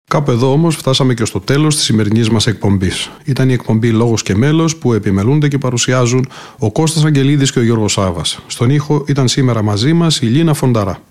Κάπου εδώ όμως φτάσαμε και στο τέλος της σημερινής μας εκπομπής. Ήταν η εκπομπή Λόγος και Μέλος που επιμελούνται και παρουσιάζουν ο Κώστας Αγγελίδης και ο Γιώργος Σάβας. Στον ήχο ήταν σήμερα μαζί μας η Λίνα Φονταρά.